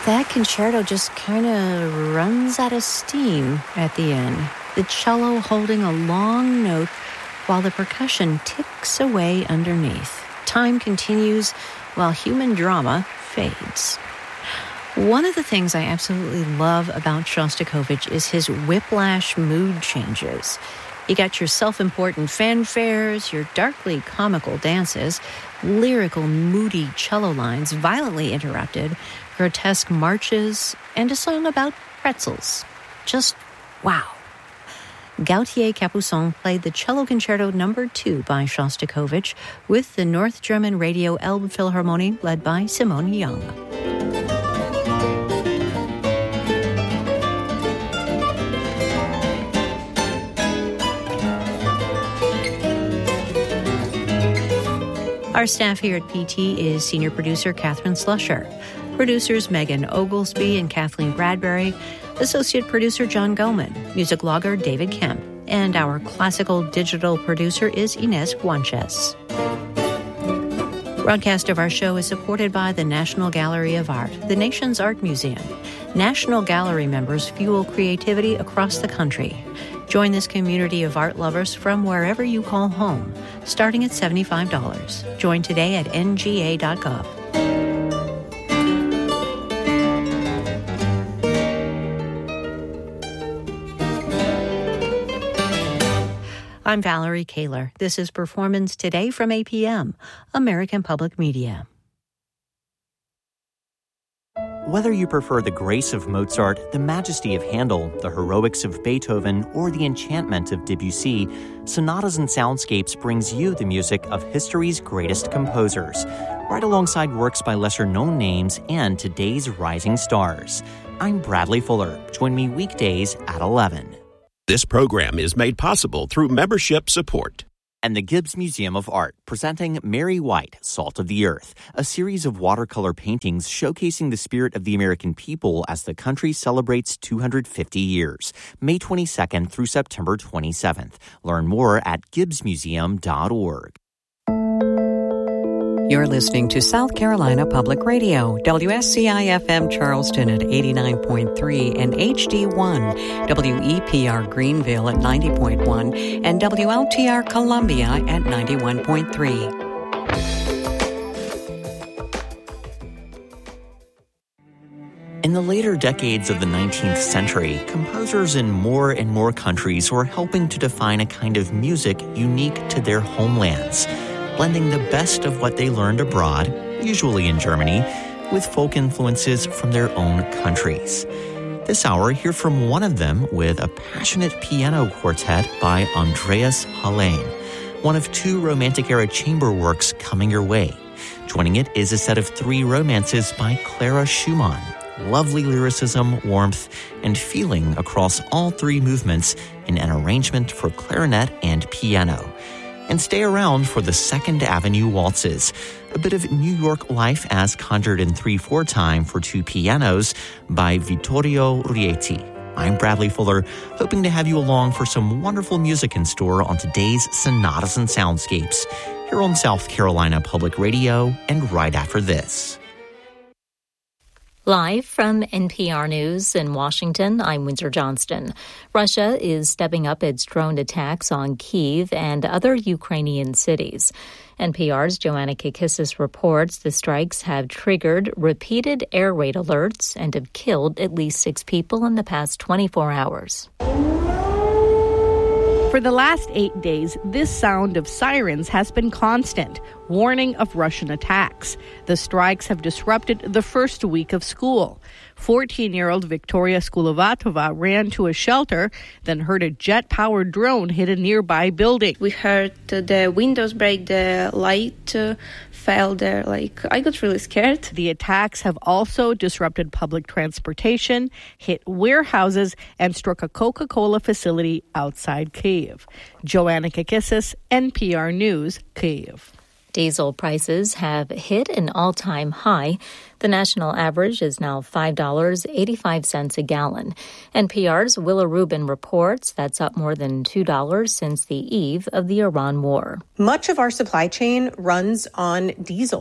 That concerto just kind of runs out of steam at the end. The cello holding a long note while the percussion ticks away underneath. Time continues while human drama fades. One of the things I absolutely love about Shostakovich is his whiplash mood changes. You got your self-important fanfares, your darkly comical dances, lyrical, moody cello lines violently interrupted, grotesque marches, and a song about pretzels. Just wow. Gautier Capuçon played the Cello Concerto No. 2 by Shostakovich with the North German Radio Elbphilharmonie led by Simone Young. Our staff here at PT is senior producer Catherine Slusher, producers Megan Oglesby and Kathleen Bradbury, associate producer John Goman, music logger David Kemp, and our classical digital producer is Inez Guanches. Broadcast of our show is supported by the National Gallery of Art, the nation's art museum. National Gallery members fuel creativity across the country. Join this community of art lovers from wherever you call home, starting at $75. Join today at nga.gov. I'm Valerie Kaler. This is Performance Today from APM, American Public Media. Whether you prefer the grace of Mozart, the majesty of Handel, the heroics of Beethoven, or the enchantment of Debussy, Sonatas and Soundscapes brings you the music of history's greatest composers, right alongside works by lesser-known names and today's rising stars. I'm Bradley Fuller. Join me weekdays at 11. This program is made possible through membership support. And the Gibbs Museum of Art, presenting Mary White, Salt of the Earth, a series of watercolor paintings showcasing the spirit of the American people as the country celebrates 250 years, May 22nd through September 27th. Learn more at gibbsmuseum.org. You're listening to South Carolina Public Radio, WSCI-FM Charleston at 89.3 and HD1, WEPR Greenville at 90.1, and WLTR Columbia at 91.3. In the later decades of the 19th century, composers in more and more countries were helping to define a kind of music unique to their homelands, blending the best of what they learned abroad, usually in Germany, with folk influences from their own countries. This hour, hear from one of them with a passionate piano quartet by Andreas Hallén, one of two Romantic-era chamber works coming your way. Joining it is a set of three romances by Clara Schumann. Lovely lyricism, warmth, and feeling across all three movements in an arrangement for clarinet and piano. And stay around for the Second Avenue Waltzes, a bit of New York life as conjured in 3/4 time for two pianos by Vittorio Rieti. I'm Bradley Fuller, hoping to have you along for some wonderful music in store on today's Sonatas and Soundscapes, here on South Carolina Public Radio and right after this. Live from NPR News in Washington, I'm Windsor Johnston. Russia is stepping up its drone attacks on Kyiv and other Ukrainian cities. NPR's Joanna Kakissis reports the strikes have triggered repeated air raid alerts and have killed at least 6 people in the past 24 hours. For the last 8 days, this sound of sirens has been constant, warning of Russian attacks. The strikes have disrupted the first week of school. 14-year-old Victoria Skulovatova ran to a shelter, then heard a jet-powered drone hit a nearby building. We heard the windows break, the light fell there. I got really scared. The attacks have also disrupted public transportation, hit warehouses, and struck a Coca-Cola facility outside Kyiv. Joanna Kakissis, NPR News, Kyiv. Diesel prices have hit an all-time high. The national average is now $5.85 a gallon. NPR's Willa Rubin reports that's up more than $2 since the eve of the Iran war. Much of our supply chain runs on diesel.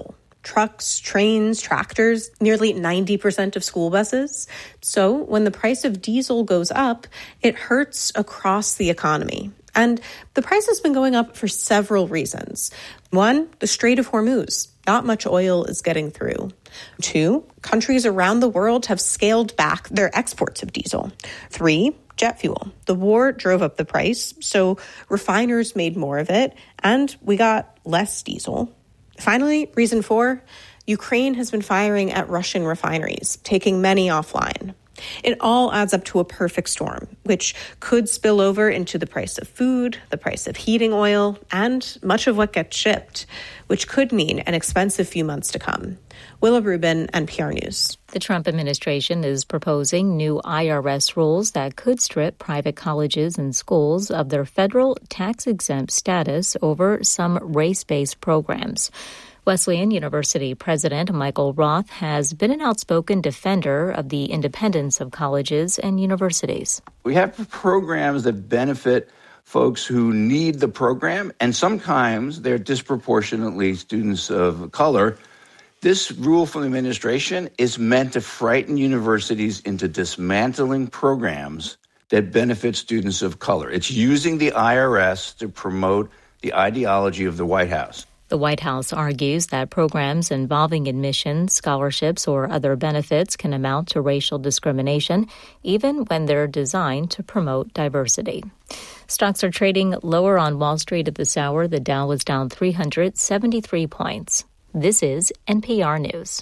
trucks, trains, tractors, nearly 90% of school buses. So when the price of diesel goes up, it hurts across the economy. And the price has been going up for several reasons. One, the Strait of Hormuz. Not much oil is getting through. Two, countries around the world have scaled back their exports of diesel. Three, jet fuel. The war drove up the price, so refiners made more of it, and we got less diesel. Finally, reason four, Ukraine has been firing at Russian refineries, taking many offline. It all adds up to a perfect storm, which could spill over into the price of food, the price of heating oil, and much of what gets shipped, which could mean an expensive few months to come. Willa Rubin, NPR News. The Trump administration is proposing new IRS rules that could strip private colleges and schools of their federal tax-exempt status over some race-based programs. Wesleyan University President Michael Roth has been an outspoken defender of the independence of colleges and universities. We have programs that benefit folks who need the program, and sometimes they're disproportionately students of color. This rule from the administration is meant to frighten universities into dismantling programs that benefit students of color. It's using the IRS to promote the ideology of the White House. The White House argues that programs involving admissions, scholarships, or other benefits can amount to racial discrimination, even when they're designed to promote diversity. Stocks are trading lower on Wall Street at this hour. The Dow was down 373 points. This is NPR News.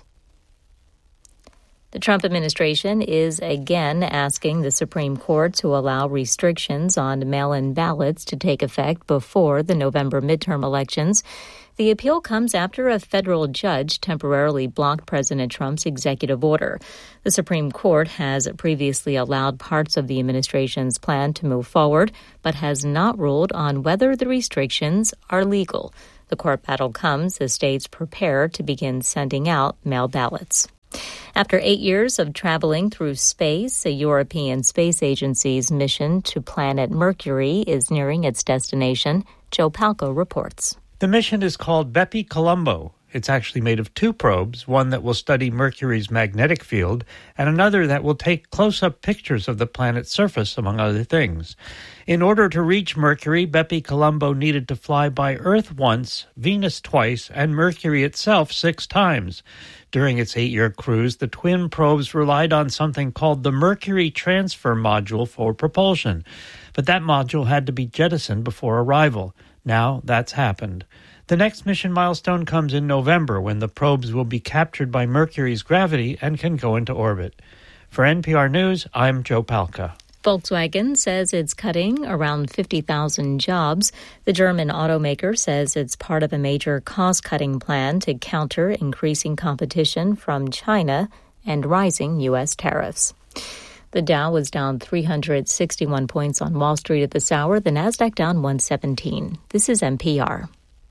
The Trump administration is again asking the Supreme Court to allow restrictions on mail-in ballots to take effect before the November midterm elections. The appeal comes after a federal judge temporarily blocked President Trump's executive order. The Supreme Court has previously allowed parts of the administration's plan to move forward, but has not ruled on whether the restrictions are legal. The court battle comes as states prepare to begin sending out mail ballots. After 8 years of traveling through space, the European Space Agency's mission to planet Mercury is nearing its destination. Joe Palco reports. The mission is called Bepi Colombo. It's actually made of two probes, one that will study Mercury's magnetic field and another that will take close-up pictures of the planet's surface, among other things. In order to reach Mercury, Bepi Colombo needed to fly by Earth once, Venus twice, and Mercury itself 6 times. During its 8-year cruise, the twin probes relied on something called the Mercury Transfer Module for propulsion. But that module had to be jettisoned before arrival. Now that's happened. The next mission milestone comes in November, when the probes will be captured by Mercury's gravity and can go into orbit. For NPR News, I'm Joe Palca. Volkswagen says it's cutting around 50,000 jobs. The German automaker says it's part of a major cost-cutting plan to counter increasing competition from China and rising U.S. tariffs. The Dow was down 361 points on Wall Street at this hour. The Nasdaq down 117. This is NPR.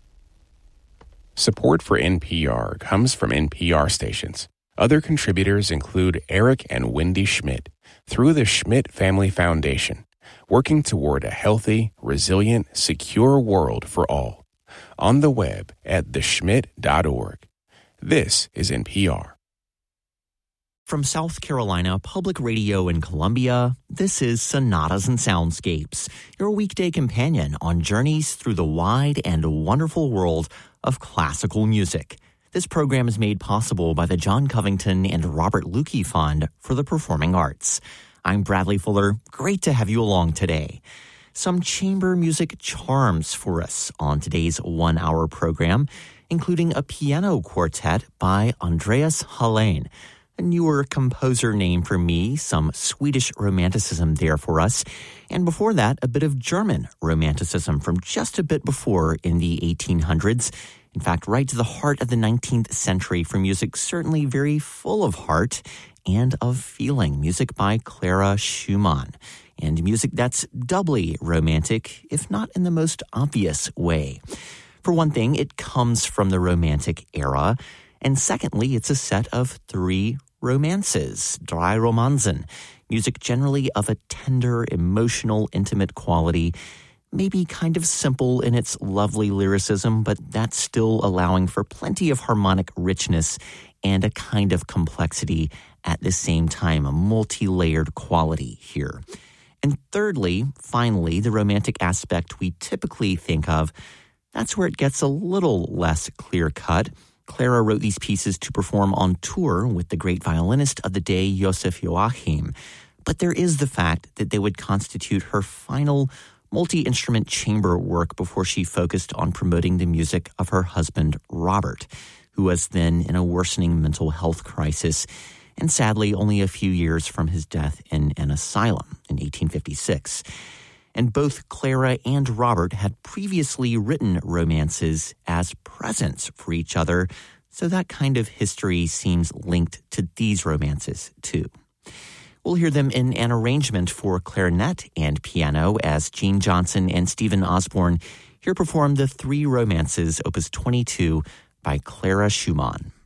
Support for NPR comes from NPR stations. Other contributors include Eric and Wendy Schmidt through the Schmidt Family Foundation, working toward a healthy, resilient, secure world for all. On the web at theschmidt.org. This is NPR. From South Carolina Public Radio in Columbia, this is Sonatas and Soundscapes, your weekday companion on journeys through the wide and wonderful world of classical music. This program is made possible by the John Covington and Robert Lukey Fund for the Performing Arts. I'm Bradley Fuller. Great to have you along today. Some chamber music charms for us on today's 1-hour program, including a piano quartet by Andreas Hallén. A newer composer name for me, some Swedish romanticism there for us. And before that, a bit of German romanticism from just a bit before in the 1800s. In fact, right to the heart of the 19th century for music certainly very full of heart and of feeling. Music by Clara Schumann. And music that's doubly romantic, if not in the most obvious way. For one thing, it comes from the Romantic era. And secondly, it's a set of 3 romances, drei Romanzen, music generally of a tender, emotional, intimate quality, maybe kind of simple in its lovely lyricism, but that's still allowing for plenty of harmonic richness and a kind of complexity at the same time, a multi-layered quality here. And thirdly, finally, the romantic aspect we typically think of, that's where it gets a little less clear-cut. Clara wrote these pieces to perform on tour with the great violinist of the day, Joseph Joachim. But there is the fact that they would constitute her final multi-instrument chamber work before she focused on promoting the music of her husband, Robert, who was then in a worsening mental health crisis, and sadly only a few years from his death in an asylum in 1856. And both Clara and Robert had previously written romances as presents for each other, so that kind of history seems linked to these romances too. We'll hear them in an arrangement for clarinet and piano as Gene Johnson and Stephen Osborne here perform the Three Romances, Opus 22 by Clara Schumann.